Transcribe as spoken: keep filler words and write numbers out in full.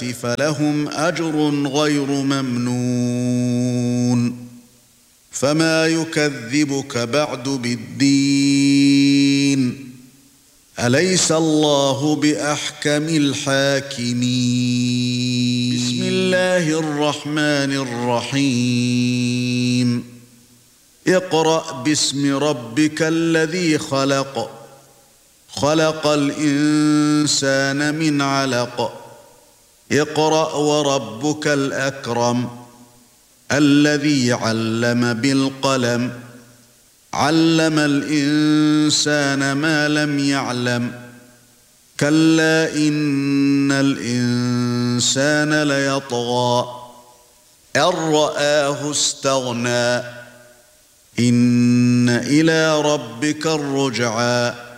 الآيات فلهم أجر غير ممنون فما يكذبك بعد بالدين أليس الله بأحكم الحاكمين بسم الله الرحمن الرحيم اقرأ باسم ربك الذي خلق خلق الإنسان من علق اقرأ وربك الأكرم الذي علم بالقلم علم الإنسان ما لم يعلم كلا إن الإنسان ليطغى أن رآه استغنى إن إلى ربك الرجعى